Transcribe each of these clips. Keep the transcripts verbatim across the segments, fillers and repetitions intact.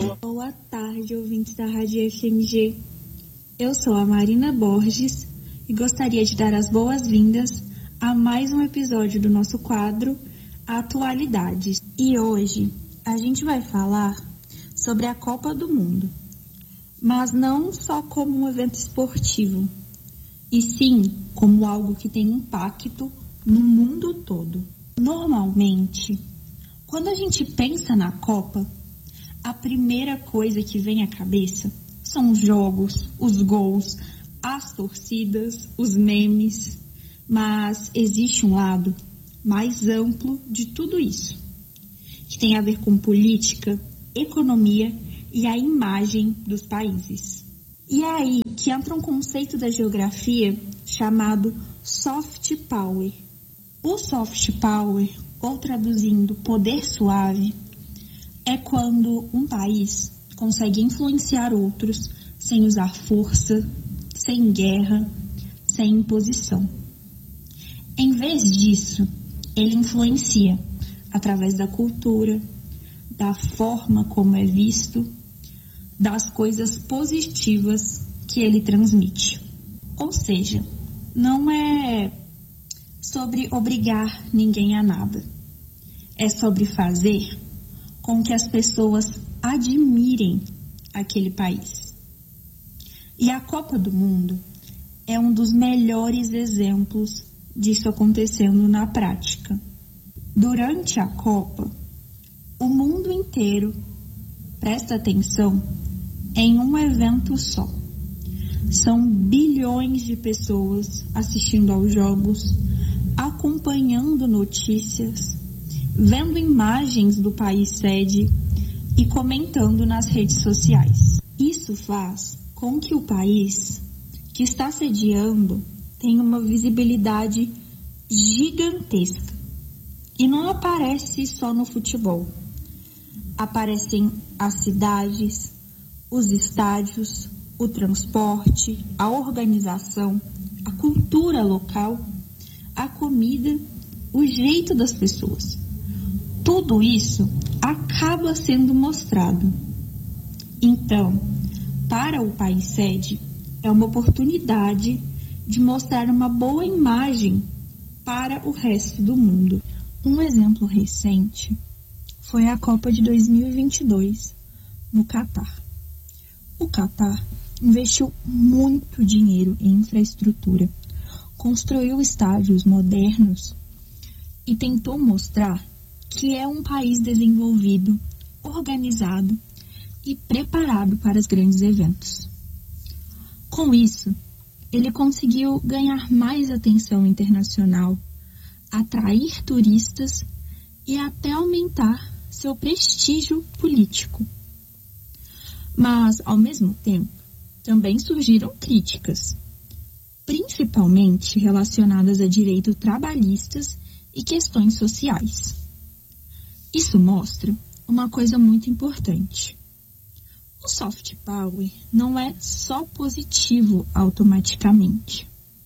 Boa tarde, ouvintes da Rádio F M G. Eu sou a Marina Borges e gostaria de dar as boas-vindas a mais um episódio do nosso quadro Atualidades. E hoje a gente vai falar sobre a Copa do Mundo, mas não só como um evento esportivo, e sim como algo que tem impacto no mundo todo. Normalmente, quando a gente pensa na Copa, a primeira coisa que vem à cabeça são os jogos, os gols, as torcidas, os memes. Mas existe um lado mais amplo de tudo isso, que tem a ver com política, economia e a imagem dos países. E é aí que entra um conceito da geografia chamado soft power. O soft power, ou traduzindo poder suave, é quando um país consegue influenciar outros sem usar força, sem guerra, sem imposição. Em vez disso, ele influencia através da cultura, da forma como é visto, das coisas positivas que ele transmite. Ou seja, não é sobre obrigar ninguém a nada. É sobre fazer com que as pessoas admirem aquele país. E a Copa do Mundo é um dos melhores exemplos disso acontecendo na prática. Durante a Copa, o mundo inteiro presta atenção em um evento só. São bilhões de pessoas assistindo aos jogos, acompanhando notícias, vendo imagens do país sede e comentando nas redes sociais. Isso faz com que o país que está sediando tenha uma visibilidade gigantesca. E não aparece só no futebol. Aparecem as cidades, os estádios, o transporte, a organização, a cultura local, a comida, o jeito das pessoas. Tudo isso acaba sendo mostrado. Então, para o país sede, é uma oportunidade de mostrar uma boa imagem para o resto do mundo. Um exemplo recente foi a Copa de dois mil e vinte e dois no Catar. O Catar investiu muito dinheiro em infraestrutura, construiu estádios modernos e tentou mostrar que é um país desenvolvido, organizado e preparado para os grandes eventos. Com isso, ele conseguiu ganhar mais atenção internacional, atrair turistas e até aumentar seu prestígio político. Mas, ao mesmo tempo, também surgiram críticas, principalmente relacionadas a direitos trabalhistas e questões sociais. Isso mostra uma coisa muito importante. O soft power não é só positivo automaticamente.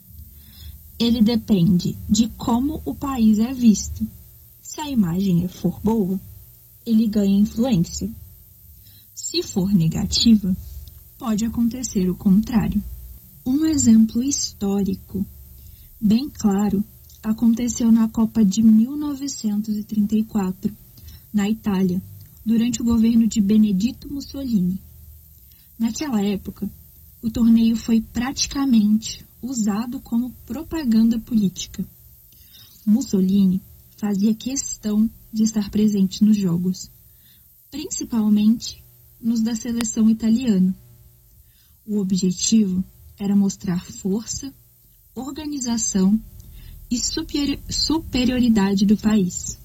Ele depende de como o país é visto. Se a imagem for boa, ele ganha influência. Se for negativa, pode acontecer o contrário. Um exemplo histórico bem claro aconteceu na Copa de mil novecentos e trinta e quatro, na Itália, durante o governo de Benedito Mussolini. Naquela época, o torneio foi praticamente usado como propaganda política. Mussolini fazia questão de estar presente nos jogos, principalmente nos da seleção italiana. O objetivo era mostrar força, organização e superi- superioridade do país.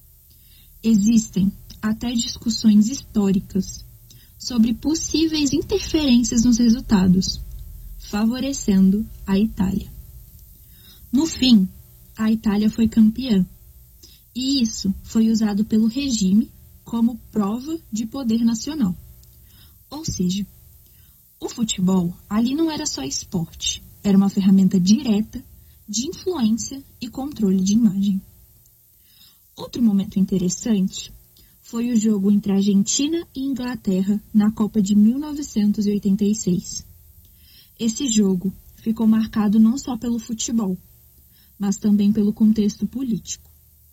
Existem até discussões históricas sobre possíveis interferências nos resultados, favorecendo a Itália. No fim, a Itália foi campeã, e isso foi usado pelo regime como prova de poder nacional. Ou seja, o futebol ali não era só esporte, era uma ferramenta direta de influência e controle de imagem. Outro momento interessante foi o jogo entre Argentina e Inglaterra na Copa de mil novecentos e oitenta e seis. Esse jogo ficou marcado não só pelo futebol, mas também pelo contexto político.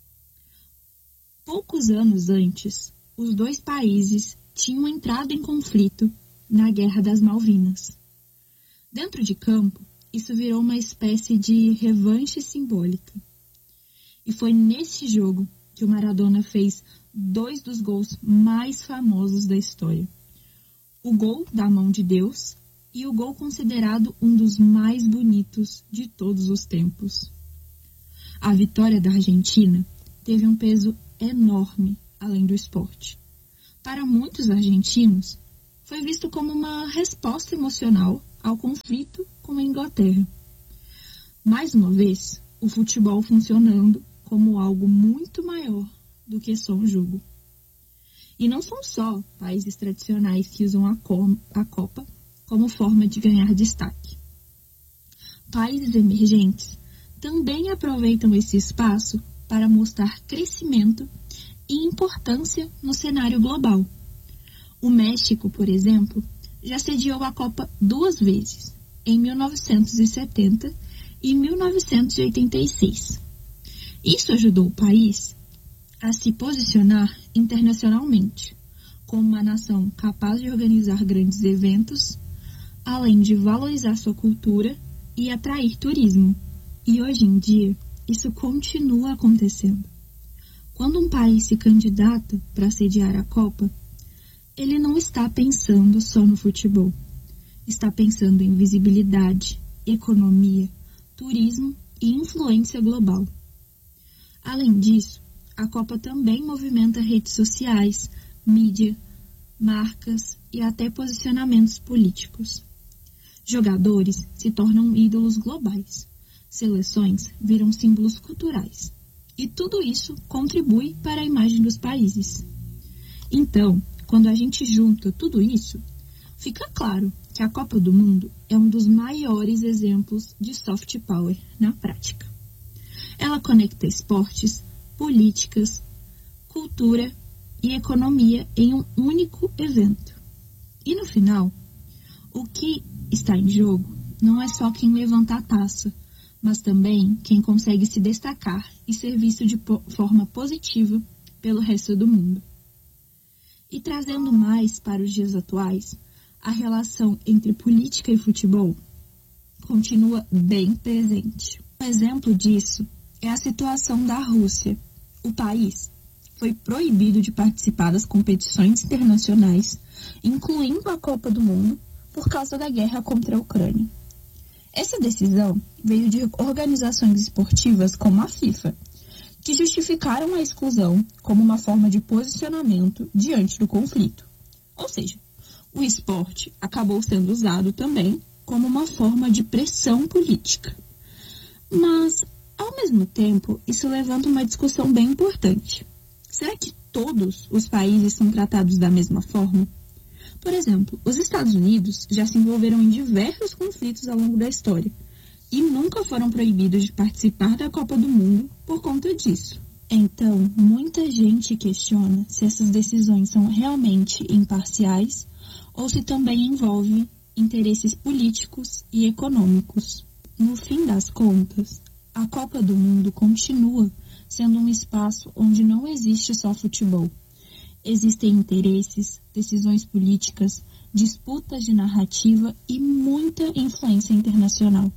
Poucos anos antes, os dois países tinham entrado em conflito na Guerra das Malvinas. Dentro de campo, isso virou uma espécie de revanche simbólica. E foi nesse jogo que o Maradona fez dois dos gols mais famosos da história. O gol da mão de Deus e o gol considerado um dos mais bonitos de todos os tempos. A vitória da Argentina teve um peso enorme além do esporte. Para muitos argentinos, foi visto como uma resposta emocional ao conflito com a Inglaterra. Mais uma vez, o futebol funcionando como algo muito maior do que só um jogo. E não são só países tradicionais que usam a, co- a Copa como forma de ganhar destaque. Países emergentes também aproveitam esse espaço para mostrar crescimento e importância no cenário global. O México, por exemplo, já sediou a Copa duas vezes, em mil novecentos e setenta e mil novecentos e oitenta e seis. Isso ajudou o país a se posicionar internacionalmente como uma nação capaz de organizar grandes eventos, além de valorizar sua cultura e atrair turismo. E hoje em dia, isso continua acontecendo. Quando um país se candidata para sediar a Copa, ele não está pensando só no futebol. Está pensando em visibilidade, economia, turismo e influência global. Além disso, a Copa também movimenta redes sociais, mídia, marcas e até posicionamentos políticos. Jogadores se tornam ídolos globais. Seleções viram símbolos culturais. E tudo isso contribui para a imagem dos países. Então, quando a gente junta tudo isso, fica claro que a Copa do Mundo é um dos maiores exemplos de soft power na prática. Ela conecta esportes, políticas, cultura e economia em um único evento. E no final, o que está em jogo não é só quem levanta a taça, mas também quem consegue se destacar e ser visto de po- forma positiva pelo resto do mundo. E trazendo mais para os dias atuais, a relação entre política e futebol continua bem presente. Um exemplo disso é a situação da Rússia. O país foi proibido de participar das competições internacionais, incluindo a Copa do Mundo, por causa da guerra contra a Ucrânia. Essa decisão veio de organizações esportivas como a FIFA, que justificaram a exclusão como uma forma de posicionamento diante do conflito. Ou seja, o esporte acabou sendo usado também como uma forma de pressão política. Mas, ao mesmo tempo, isso levanta uma discussão bem importante. Será que todos os países são tratados da mesma forma? Por exemplo, os Estados Unidos já se envolveram em diversos conflitos ao longo da história e nunca foram proibidos de participar da Copa do Mundo por conta disso. Então, muita gente questiona se essas decisões são realmente imparciais ou se também envolvem interesses políticos e econômicos. No fim das contas, a Copa do Mundo continua sendo um espaço onde não existe só futebol. Existem interesses, decisões políticas, disputas de narrativa e muita influência internacional.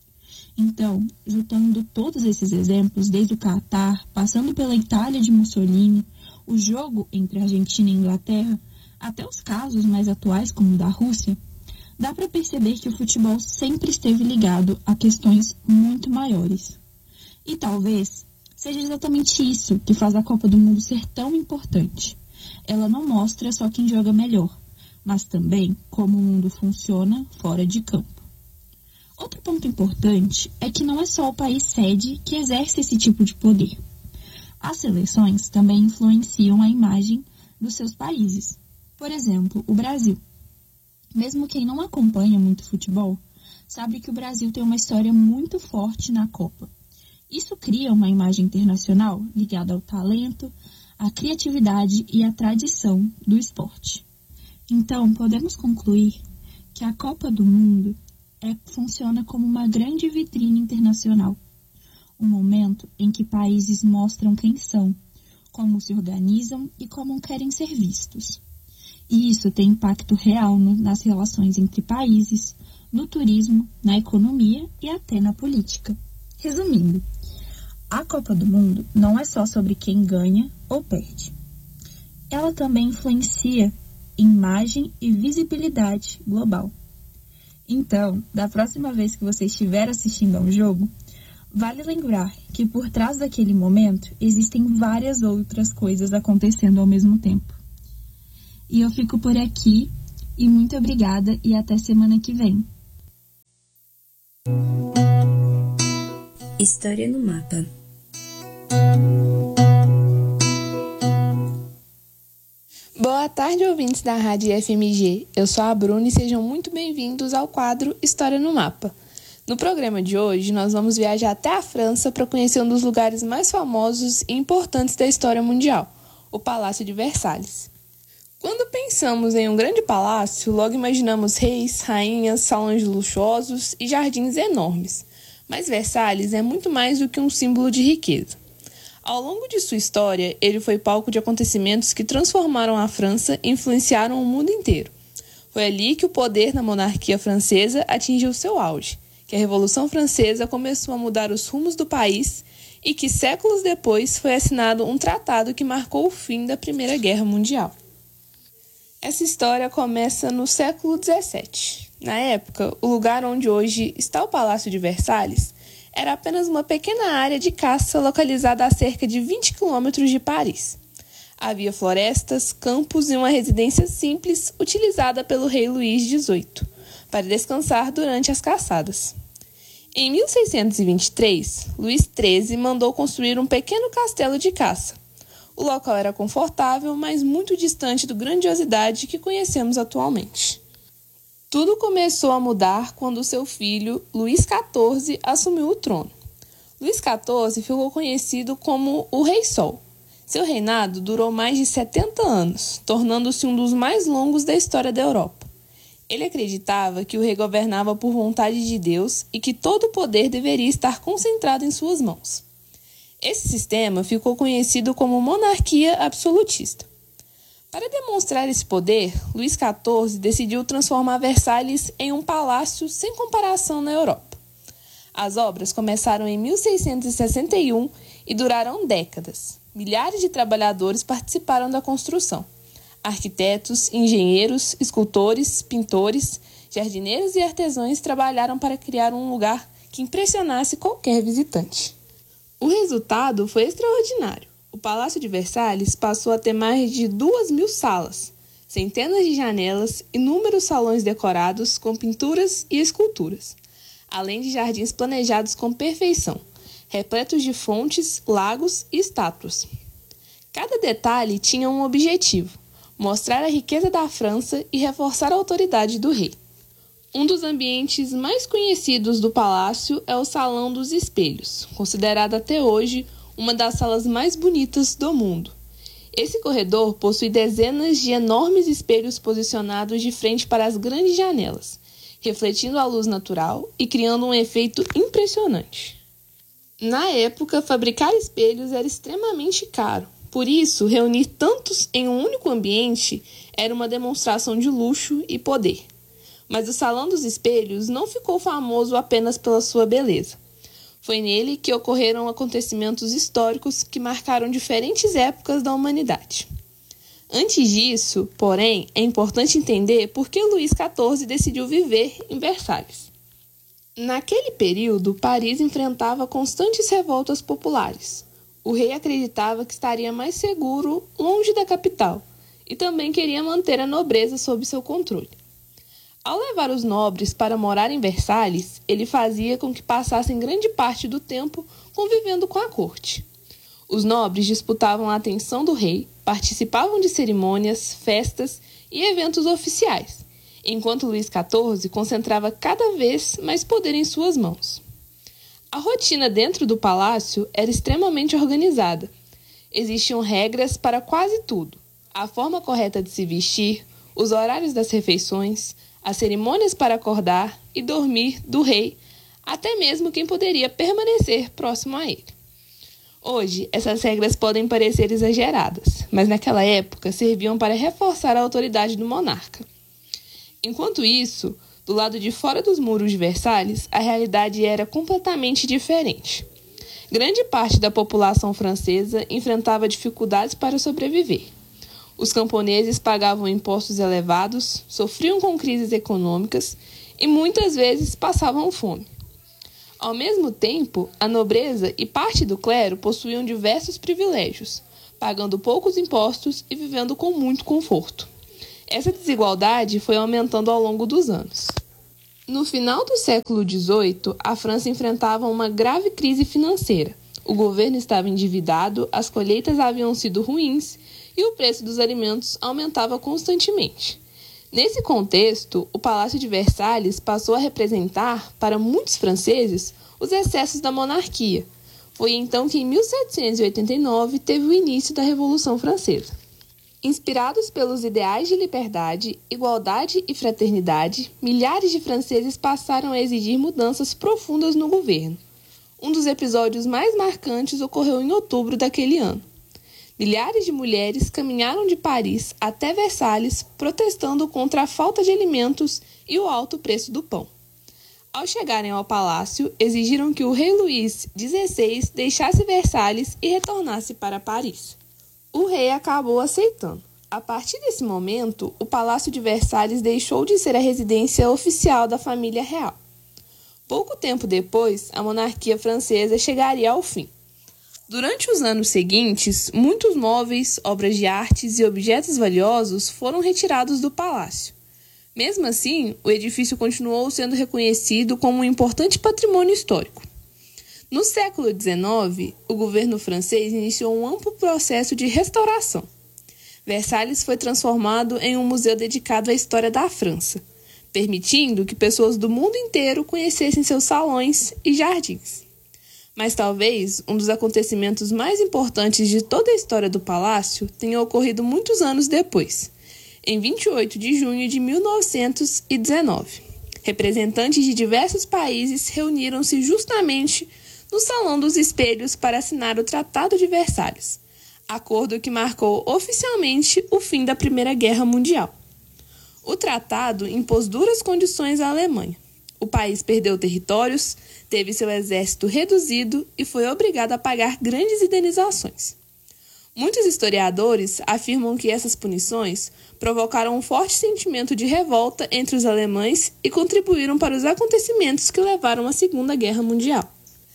Então, juntando todos esses exemplos, desde o Catar, passando pela Itália de Mussolini, o jogo entre Argentina e Inglaterra, até os casos mais atuais, como o da Rússia, dá para perceber que o futebol sempre esteve ligado a questões muito maiores. E talvez seja exatamente isso que faz a Copa do Mundo ser tão importante. Ela não mostra só quem joga melhor, mas também como o mundo funciona fora de campo. Outro ponto importante é que não é só o país sede que exerce esse tipo de poder. As seleções também influenciam a imagem dos seus países. Por exemplo, o Brasil. Mesmo quem não acompanha muito futebol, sabe que o Brasil tem uma história muito forte na Copa. Isso cria uma imagem internacional ligada ao talento, a criatividade e a tradição do esporte. Então, podemos concluir que a Copa do Mundo é, funciona como uma grande vitrine internacional, um momento em que países mostram quem são, como se organizam e como querem ser vistos. E isso tem impacto real no, nas relações entre países, no turismo, na economia e até na política. Resumindo, a Copa do Mundo não é só sobre quem ganha ou perde. Ela também influencia imagem e visibilidade global. Então, da próxima vez que você estiver assistindo a um jogo, vale lembrar que por trás daquele momento existem várias outras coisas acontecendo ao mesmo tempo. E eu fico por aqui, e muito obrigada e até semana que vem. História no Mapa. Boa tarde, ouvintes da Rádio F M G. Eu sou a Bruna e sejam muito bem-vindos ao quadro História no Mapa. No programa de hoje, nós vamos viajar até a França para conhecer um dos lugares mais famosos e importantes da história mundial, o Palácio de Versalhes. Quando pensamos em um grande palácio, logo imaginamos reis, rainhas, salões luxuosos e jardins enormes. Mas Versalhes é muito mais do que um símbolo de riqueza. Ao longo de sua história, ele foi palco de acontecimentos que transformaram a França e influenciaram o mundo inteiro. Foi ali que o poder na monarquia francesa atingiu seu auge, que a Revolução Francesa começou a mudar os rumos do país e que séculos depois foi assinado um tratado que marcou o fim da Primeira Guerra Mundial. Essa história começa no século dezessete. Na época, o lugar onde hoje está o Palácio de Versalhes era apenas uma pequena área de caça localizada a cerca de vinte quilômetros de Paris. Havia florestas, campos e uma residência simples utilizada pelo rei Luís dezoito para descansar durante as caçadas. Em mil seiscentos e vinte e três, Luís treze mandou construir um pequeno castelo de caça. O local era confortável, mas muito distante da grandiosidade que conhecemos atualmente. Tudo começou a mudar quando seu filho, Luís quatorze, assumiu o trono. Luís quatorze ficou conhecido como o Rei Sol. Seu reinado durou mais de setenta anos, tornando-se um dos mais longos da história da Europa. Ele acreditava que o rei governava por vontade de Deus e que todo o poder deveria estar concentrado em suas mãos. Esse sistema ficou conhecido como monarquia absolutista. Para demonstrar esse poder, Luís quatorze decidiu transformar Versalhes em um palácio sem comparação na Europa. As obras começaram em mil seiscentos e sessenta e um e duraram décadas. Milhares de trabalhadores participaram da construção. Arquitetos, engenheiros, escultores, pintores, jardineiros e artesãos trabalharam para criar um lugar que impressionasse qualquer visitante. O resultado foi extraordinário. O Palácio de Versalhes passou a ter mais de duas mil salas, centenas de janelas, inúmeros salões decorados com pinturas e esculturas, além de jardins planejados com perfeição, repletos de fontes, lagos e estátuas. Cada detalhe tinha um objetivo: mostrar a riqueza da França e reforçar a autoridade do rei. Um dos ambientes mais conhecidos do palácio é o Salão dos Espelhos, considerado até hoje uma das salas mais bonitas do mundo. Esse corredor possui dezenas de enormes espelhos posicionados de frente para as grandes janelas, refletindo a luz natural e criando um efeito impressionante. Na época, fabricar espelhos era extremamente caro. Por isso, reunir tantos em um único ambiente era uma demonstração de luxo e poder. Mas o Salão dos Espelhos não ficou famoso apenas pela sua beleza. Foi nele que ocorreram acontecimentos históricos que marcaram diferentes épocas da humanidade. Antes disso, porém, é importante entender por que Luís quatorze decidiu viver em Versalhes. Naquele período, Paris enfrentava constantes revoltas populares. O rei acreditava que estaria mais seguro longe da capital e também queria manter a nobreza sob seu controle. Ao levar os nobres para morar em Versalhes, ele fazia com que passassem grande parte do tempo convivendo com a corte. Os nobres disputavam a atenção do rei, participavam de cerimônias, festas e eventos oficiais, enquanto Luís quatorze concentrava cada vez mais poder em suas mãos. A rotina dentro do palácio era extremamente organizada. Existiam regras para quase tudo: a forma correta de se vestir, os horários das refeições, as cerimônias para acordar e dormir do rei, até mesmo quem poderia permanecer próximo a ele. Hoje, essas regras podem parecer exageradas, mas naquela época serviam para reforçar a autoridade do monarca. Enquanto isso, do lado de fora dos muros de Versalhes, a realidade era completamente diferente. Grande parte da população francesa enfrentava dificuldades para sobreviver. Os camponeses pagavam impostos elevados, sofriam com crises econômicas e muitas vezes passavam fome. Ao mesmo tempo, a nobreza e parte do clero possuíam diversos privilégios, pagando poucos impostos e vivendo com muito conforto. Essa desigualdade foi aumentando ao longo dos anos. No final do século dezoito, a França enfrentava uma grave crise financeira. O governo estava endividado, as colheitas haviam sido ruins e o preço dos alimentos aumentava constantemente. Nesse contexto, o Palácio de Versalhes passou a representar, para muitos franceses, os excessos da monarquia. Foi então que, em mil setecentos e oitenta e nove, teve o início da Revolução Francesa. Inspirados pelos ideais de liberdade, igualdade e fraternidade, milhares de franceses passaram a exigir mudanças profundas no governo. Um dos episódios mais marcantes ocorreu em outubro daquele ano. Milhares de mulheres caminharam de Paris até Versalhes protestando contra a falta de alimentos e o alto preço do pão. Ao chegarem ao palácio, exigiram que o rei Luís dezesseis deixasse Versalhes e retornasse para Paris. O rei acabou aceitando. A partir desse momento, o Palácio de Versalhes deixou de ser a residência oficial da família real. Pouco tempo depois, a monarquia francesa chegaria ao fim. Durante os anos seguintes, muitos móveis, obras de artes e objetos valiosos foram retirados do palácio. Mesmo assim, o edifício continuou sendo reconhecido como um importante patrimônio histórico. No século dezenove, o governo francês iniciou um amplo processo de restauração. Versalhes foi transformado em um museu dedicado à história da França, permitindo que pessoas do mundo inteiro conhecessem seus salões e jardins. Mas talvez um dos acontecimentos mais importantes de toda a história do palácio tenha ocorrido muitos anos depois, em vinte e oito de junho de mil novecentos e dezenove. Representantes de diversos países reuniram-se justamente no Salão dos Espelhos para assinar o Tratado de Versalhes, acordo que marcou oficialmente o fim da Primeira Guerra Mundial. O tratado impôs duras condições à Alemanha. O país perdeu territórios, teve seu exército reduzido e foi obrigado a pagar grandes indenizações. Muitos historiadores afirmam que essas punições provocaram um forte sentimento de revolta entre os alemães e contribuíram para os acontecimentos que levaram à Segunda Guerra Mundial.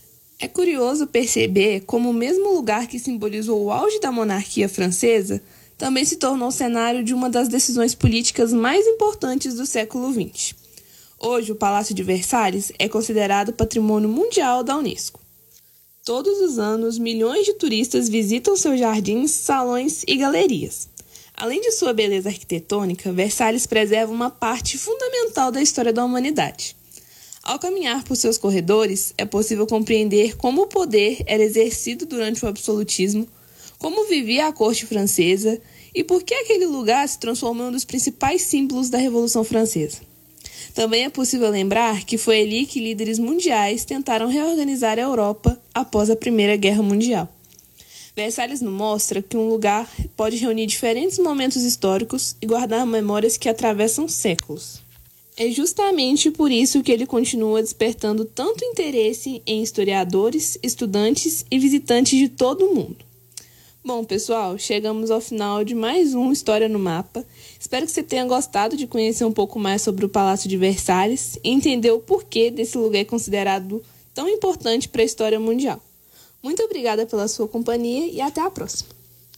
É curioso perceber como o mesmo lugar que simbolizou o auge da monarquia francesa também se tornou cenário de uma das decisões políticas mais importantes do século vinte. Hoje, o Palácio de Versalhes é considerado Patrimônio Mundial da Unesco. Todos os anos, milhões de turistas visitam seus jardins, salões e galerias. Além de sua beleza arquitetônica, Versalhes preserva uma parte fundamental da história da humanidade. Ao caminhar por seus corredores, é possível compreender como o poder era exercido durante o absolutismo, como vivia a corte francesa e por que aquele lugar se transformou em um dos principais símbolos da Revolução Francesa. Também é possível lembrar que foi ali que líderes mundiais tentaram reorganizar a Europa após a Primeira Guerra Mundial. Versalhes nos mostra que um lugar pode reunir diferentes momentos históricos e guardar memórias que atravessam séculos. É justamente por isso que ele continua despertando tanto interesse em historiadores, estudantes e visitantes de todo o mundo. Bom, pessoal, chegamos ao final de mais um História no Mapa. Espero que você tenha gostado de conhecer um pouco mais sobre o Palácio de Versalhes e entender o porquê desse lugar é considerado tão importante para a história mundial. Muito obrigada pela sua companhia e até a próxima.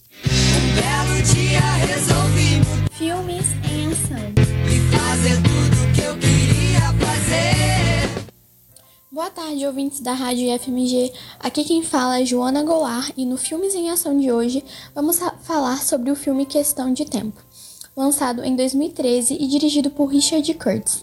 Um belo dia resolvi Filmes em ação. e fazer tudo que eu queria fazer. Boa tarde, ouvintes da Rádio F M G. Aqui quem fala é Joana Goulart e no Filmes em Ação de hoje vamos falar sobre o filme Questão de Tempo, lançado em dois mil e treze e dirigido por Richard Curtis.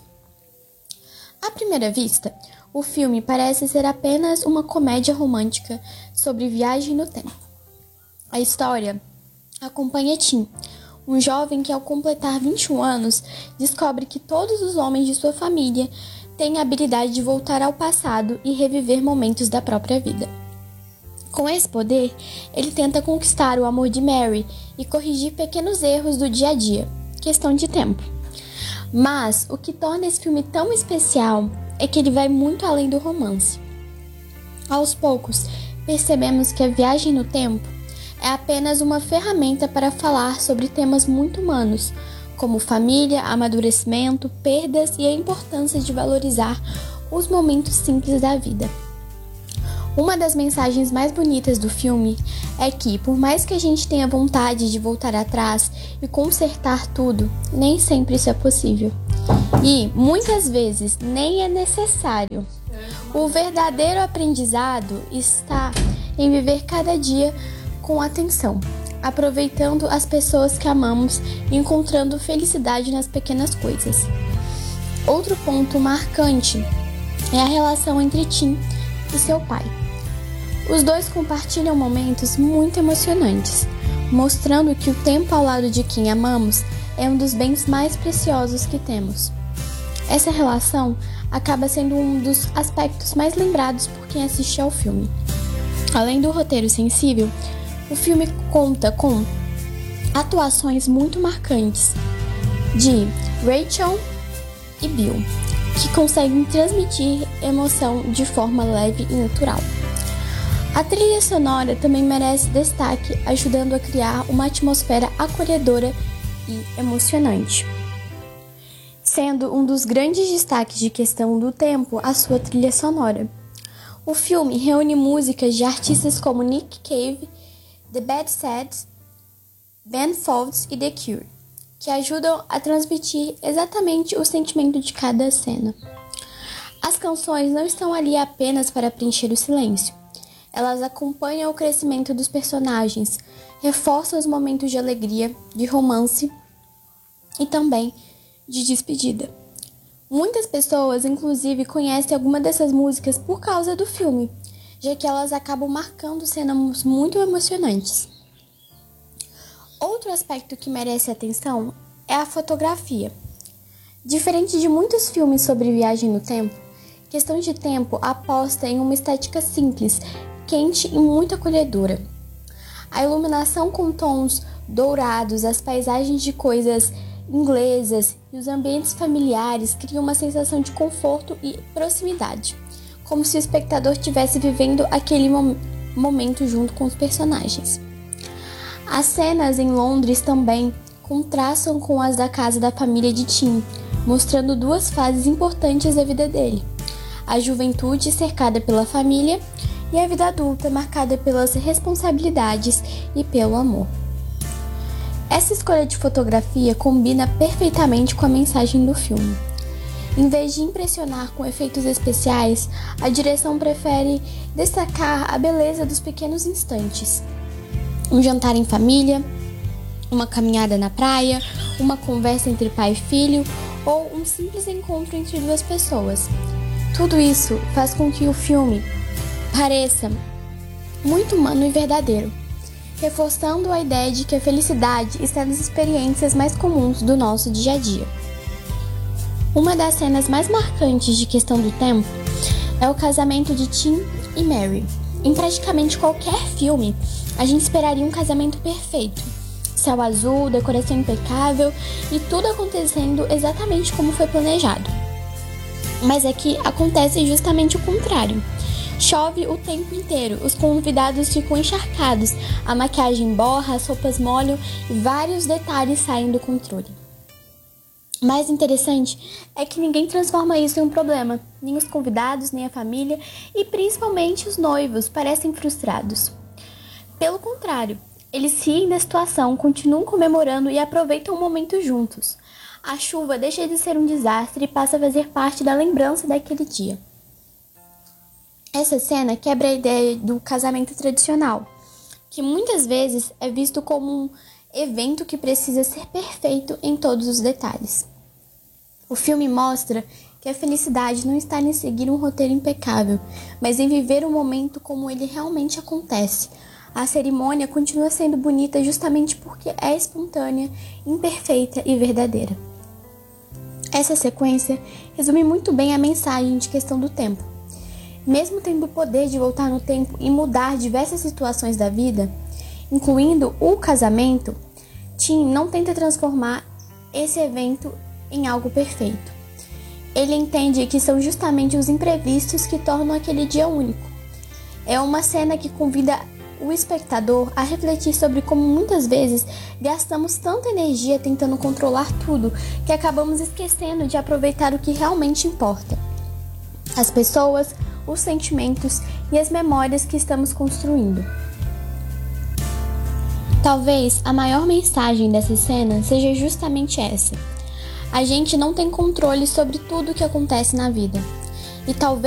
À primeira vista, o filme parece ser apenas uma comédia romântica sobre viagem no tempo. A história acompanha Tim, um jovem que, ao completar vinte e um anos, descobre que todos os homens de sua família têm a habilidade de voltar ao passado e reviver momentos da própria vida. Com esse poder, ele tenta conquistar o amor de Mary e corrigir pequenos erros do dia a dia, questão de tempo. Mas o que torna esse filme tão especial é que ele vai muito além do romance. Aos poucos, percebemos que a viagem no tempo é apenas uma ferramenta para falar sobre temas muito humanos, como família, amadurecimento, perdas e a importância de valorizar os momentos simples da vida. Uma das mensagens mais bonitas do filme é que, por mais que a gente tenha vontade de voltar atrás e consertar tudo, nem sempre isso é possível. E, muitas vezes, nem é necessário. O verdadeiro aprendizado está em viver cada dia com atenção, aproveitando as pessoas que amamos e encontrando felicidade nas pequenas coisas. Outro ponto marcante é a relação entre Tim e seu pai. Os dois compartilham momentos muito emocionantes, mostrando que o tempo ao lado de quem amamos é um dos bens mais preciosos que temos. Essa relação acaba sendo um dos aspectos mais lembrados por quem assiste ao filme. Além do roteiro sensível, o filme conta com atuações muito marcantes de Rachel e Bill, que conseguem transmitir emoção de forma leve e natural. A trilha sonora também merece destaque, ajudando a criar uma atmosfera acolhedora e emocionante, sendo um dos grandes destaques de Questão do Tempo a sua trilha sonora. O filme reúne músicas de artistas como Nick Cave, The Bad Seeds, Ben Folds e The Cure, que ajudam a transmitir exatamente o sentimento de cada cena. As canções não estão ali apenas para preencher o silêncio. Elas acompanham o crescimento dos personagens, reforçam os momentos de alegria, de romance e também de despedida. Muitas pessoas, inclusive, conhecem alguma dessas músicas por causa do filme, já que elas acabam marcando cenas muito emocionantes. Outro aspecto que merece atenção é a fotografia. Diferente de muitos filmes sobre viagem no tempo, Questão de Tempo aposta em uma estética simples, quente e muito acolhedora. A iluminação com tons dourados, as paisagens de coisas inglesas e os ambientes familiares criam uma sensação de conforto e proximidade, como se o espectador estivesse vivendo aquele mom- momento junto com os personagens. As cenas em Londres também contrastam com as da casa da família de Tim, mostrando duas fases importantes da vida dele: a juventude cercada pela família e a vida adulta marcada pelas responsabilidades e pelo amor. Essa escolha de fotografia combina perfeitamente com a mensagem do filme. Em vez de impressionar com efeitos especiais, a direção prefere destacar a beleza dos pequenos instantes. Um jantar em família, uma caminhada na praia, uma conversa entre pai e filho ou um simples encontro entre duas pessoas. Tudo isso faz com que o filme pareça muito humano e verdadeiro, reforçando a ideia de que a felicidade está nas experiências mais comuns do nosso dia a dia. Uma das cenas mais marcantes de Questão do Tempo é o casamento de Tim e Mary. Em praticamente qualquer filme, a gente esperaria um casamento perfeito. Céu azul, decoração impecável e tudo acontecendo exatamente como foi planejado. Mas aqui acontece justamente o contrário. Chove o tempo inteiro, os convidados ficam encharcados, a maquiagem borra, as roupas molham e vários detalhes saem do controle. Mais interessante é que ninguém transforma isso em um problema, nem os convidados, nem a família e principalmente os noivos parecem frustrados. Pelo contrário, eles riem da situação, continuam comemorando e aproveitam o momento juntos. A chuva deixa de ser um desastre e passa a fazer parte da lembrança daquele dia. Essa cena quebra a ideia do casamento tradicional, que muitas vezes é visto como um evento que precisa ser perfeito em todos os detalhes. O filme mostra que a felicidade não está em seguir um roteiro impecável, mas em viver o momento como ele realmente acontece, a cerimônia continua sendo bonita justamente porque é espontânea, imperfeita e verdadeira. Essa sequência resume muito bem a mensagem de questão do tempo. Mesmo tendo o poder de voltar no tempo e mudar diversas situações da vida, incluindo o casamento, Tim não tenta transformar esse evento em algo perfeito. Ele entende que são justamente os imprevistos que tornam aquele dia único. É uma cena que convida o espectador a refletir sobre como muitas vezes gastamos tanta energia tentando controlar tudo que acabamos esquecendo de aproveitar o que realmente importa: as pessoas, os sentimentos e as memórias que estamos construindo. Talvez a maior mensagem dessa cena seja justamente essa: a gente não tem controle sobre tudo o que acontece na vida, e talvez